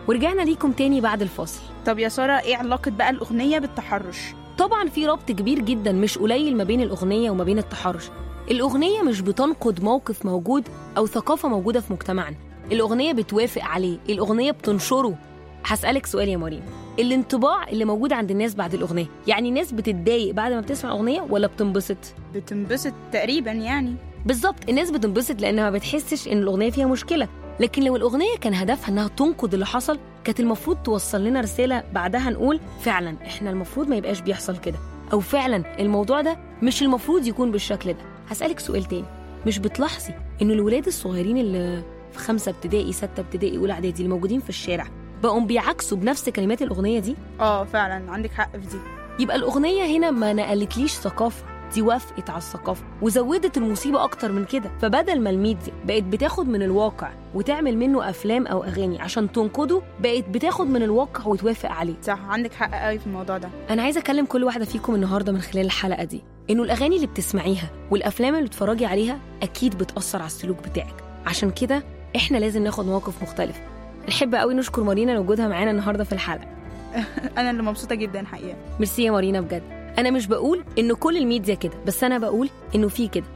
ورجعنا ليكم تاني بعد الفاصل. طب يا سارة، ايه علاقة بقى الأغنية بالتحرش؟ طبعا في ربط كبير جدا مش قليل ما بين الأغنية وما بين التحرش. الأغنية مش بتنقد موقف موجود أو ثقافة موجودة في مجتمعنا، الأغنية بتوافق عليه، الأغنية بتنشره. هسألك سؤال يا مريم، الانطباع اللي موجود عند الناس بعد الأغنية، يعني الناس بتتضايق بعد ما بتسمع الأغنية ولا بتنبسط؟ بتنبسط تقريبا يعني. بالظبط، الناس بتنبسط لأنها ما بتحسش إن الأغنية فيها مشكلة. لكن لو الأغنية كان هدفها إنها تنقد اللي حصل، كانت المفروض توصل لنا رسالة بعدها نقول فعلا إحنا المفروض ما يبقاش بيحصل كده، أو فعلا الموضوع ده مش المفروض يكون بالشكل ده. هسألك سؤال تاني، مش بتلاحظي إنه الولاد الصغيرين اللي في 5 ابتدائي 6 ابتدائي أولى إعدادي اللي موجودين في الشارع بقوا بيعكسوا بنفس كلمات الأغنية دي؟ فعلا عندك حق في دي. يبقى الأغنية هنا ما نقلتليش ثقافة، دي وافقت على الثقافة وزودت المصيبة أكتر من كده. فبدل ما الميديا بقت بتاخد من الواقع وتعمل منه أفلام أو أغاني عشان تنقده، بقت بتاخد من الواقع وتوافق عليه. صح، عندك حق قوي في الموضوع ده. أنا عايزة أكلم كل واحدة فيكم النهاردة من خلال الحلقة دي إنه الأغاني اللي بتسمعيها والأفلام اللي بتفرجي عليها أكيد بتأثر على السلوك بتاعك. عشان كده إحنا لازم ناخد مواقف مختلفة. نحب قوي نشكر مارينا لوجودها معانا النهاردة في الحلقة. أنا اللي مبسوطة جدا حقيقة. ميرسي يا مارينا بجد. أنا مش بقول إنه كل الميديا كده، بس أنا بقول إنه في كده،